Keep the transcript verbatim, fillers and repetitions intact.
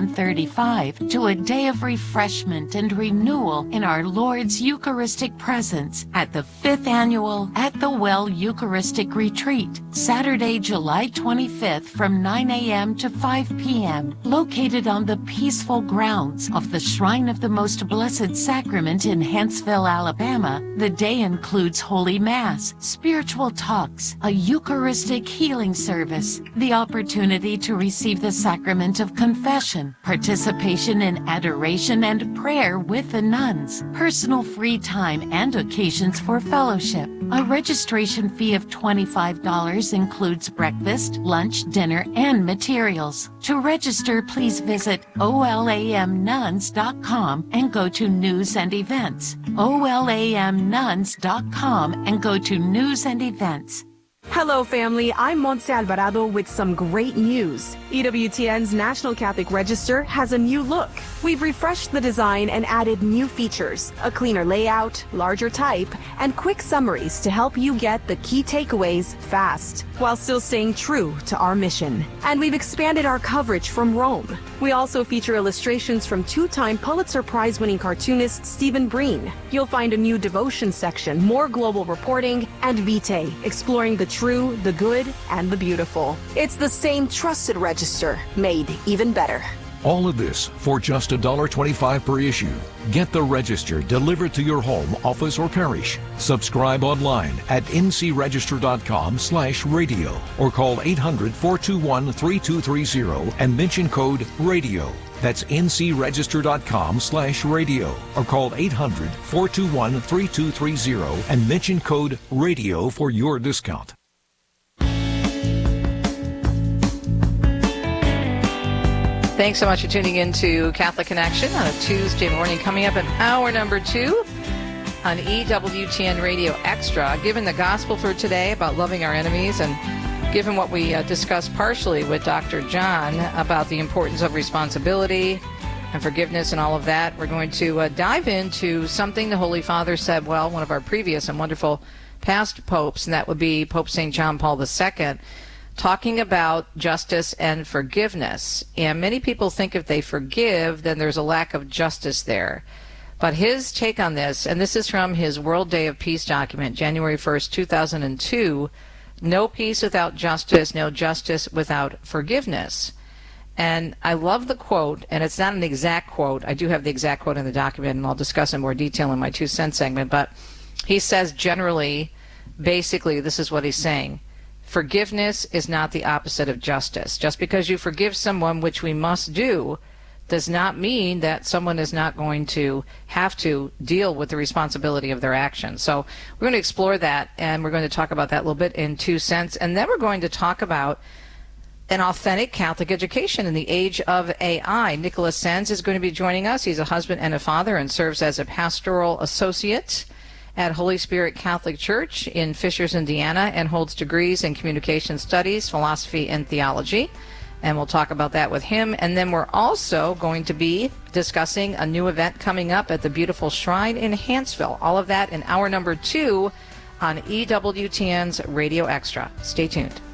ten thirty-five to a day of refreshment and renewal in our Lord's Eucharistic presence at the fifth Annual At the Well Eucharistic Retreat, Saturday, July twenty-fifth from nine a.m. to five p.m., located on the peaceful grounds of the Shrine of the Most Blessed Sacrament in Huntsville, Alabama. The day includes Holy Mass, spiritual talks, a Eucharistic healing service, the opportunity to receive the sacrament of confession, participation in adoration and prayer with the nuns, personal free time and occasions for fellowship. A registration fee of twenty-five dollars includes breakfast, lunch, dinner, and materials. To register, please visit O L A M nuns dot com and go to News and Events. O L A M nuns dot com and go to News and Events. Hello, family. I'm Montse Alvarado with some great news. E W T N's National Catholic Register has a new look. We've refreshed the design and added new features, a cleaner layout, larger type, and quick summaries to help you get the key takeaways fast, while still staying true to our mission. And we've expanded our coverage from Rome. We also feature illustrations from two-time Pulitzer Prize-winning cartoonist Stephen Breen. You'll find a new devotion section, more global reporting, and Vitae, exploring the true, the good, and the beautiful. It's the same trusted register, made even better. All of this for just one dollar twenty-five per issue. Get the Register delivered to your home, office, or parish. Subscribe online at n c register dot com slash radio or call eight hundred, four two one, three two three zero and mention code RADIO. That's n c register dot com slash radio or call eight hundred, four two one, three two three zero and mention code RADIO for your discount. Thanks so much for tuning in to Catholic Connection on a Tuesday morning. Coming up in hour number two on E W T N Radio Extra, given the gospel for today about loving our enemies, and given what we uh, discussed partially with Doctor John about the importance of responsibility and forgiveness and all of that, we're going to uh, dive into something the Holy Father said, well, one of our previous and wonderful past popes, and that would be Pope Saint John Paul the Second, talking about justice and forgiveness. And many people think if they forgive, then there's a lack of justice there. But his take on this, and this is from his World Day of Peace document, January first, two thousand two, no peace without justice, no justice without forgiveness. And I love the quote, and it's not an exact quote. I do have the exact quote in the document, and I'll discuss in more detail in my two cent segment. But he says generally, basically, this is what he's saying. Forgiveness is not the opposite of justice. Just because you forgive someone, which we must do, does not mean that someone is not going to have to deal with the responsibility of their actions. So we're going to explore that, and we're going to talk about that a little bit in two cents. And then we're going to talk about an authentic Catholic education in the age of A I. Nicholas Sens is going to be joining us. He's a husband and a father and serves as a pastoral associate at Holy Spirit Catholic Church in Fishers, Indiana, and holds degrees in communication studies, philosophy, and theology. And we'll talk about that with him. And then we're also going to be discussing a new event coming up at the beautiful Shrine in Huntsville. All of that in hour number two on E W T N's Radio Extra. Stay tuned.